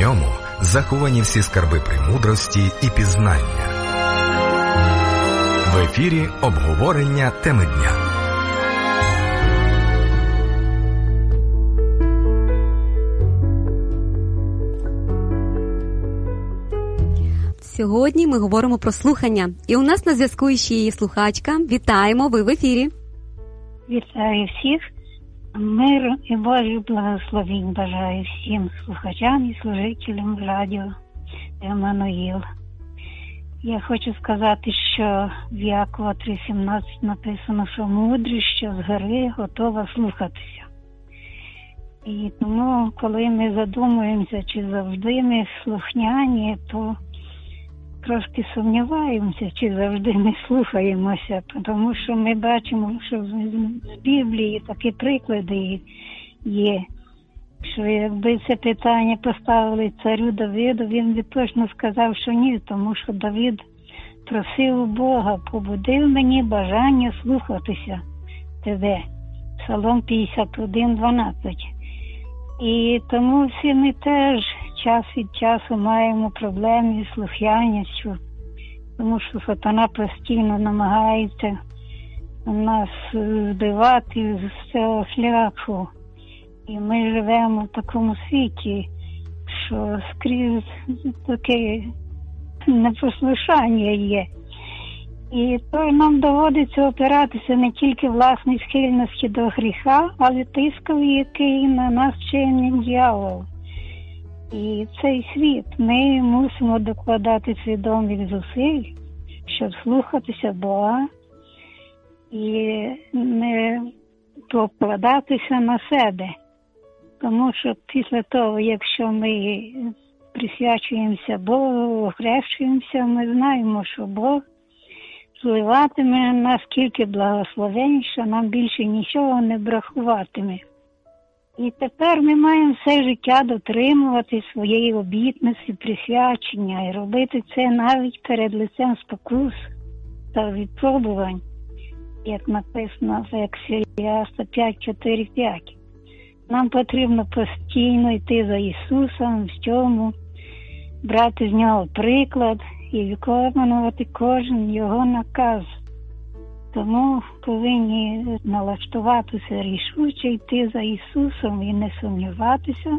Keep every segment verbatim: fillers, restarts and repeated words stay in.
ньому заховані всі скарби премудрості і пізнання. В ефірі обговорення теми дня. Сьогодні ми говоримо про слухання. І у нас на зв'язку ще є слухачка. Вітаємо, ви в ефірі. Вітаю всіх. Миру і Божих благословень бажаю всім слухачам і служителям радіо Еммануїл. Я хочу сказати, що в Якова три сімнадцять написано, що мудрість, що згори готова слухатися. І тому, коли ми задумуємося, чи завжди ми слухняні, то трошки сумніваємося, чи завжди ми слухаємося, тому що ми бачимо, що з Біблії такі приклади є, що якби це питання поставили царю Давиду, він би точно сказав, що ні, тому що Давид просив у Бога, побудив мені бажання слухатися тебе. Псалом п'ятдесят один дванадцять. І тому всі ми теж час від часу маємо проблеми з слух'яністю, тому що сатана постійно намагається нас збивати з цього шляху. І ми живемо в такому світі, що скрізь таке непослушання є. І то нам доводиться опиратися не тільки власній схильності до гріха, але тискові, який на нас чинить диявол. І цей світ ми мусимо докладати свідомих зусиль, щоб слухатися Бога і не покладатися на себе. Тому що після того, якщо ми присвячуємося Богу, охрещуємося, ми знаємо, що Бог зливатиме нас скільки благословень, що нам більше нічого не бракуватиме. І тепер ми маємо все життя дотримувати своєї обітниці, присвячення і робити це навіть перед лицем спокус та випробувань, як написано в Екклесіаста п'ять чотири п'ять. Нам потрібно постійно йти за Ісусом в цьому, брати з Нього приклад і виконувати кожен Його наказ. Тому повинні налаштуватися рішуче, йти за Ісусом і не сумніватися,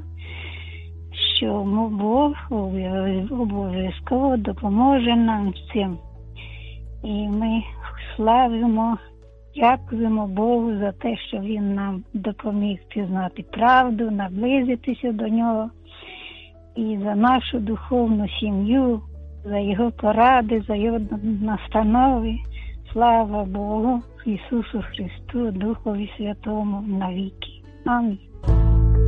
що Бог обов'язково допоможе нам з цим. І ми славимо, дякуємо Богу за те, що Він нам допоміг пізнати правду, наблизитися до Нього, і за нашу духовну сім'ю, за Його поради, за Його настанови. Слава Богу, Ісусу Христу, Духові Святому навіки. Амінь.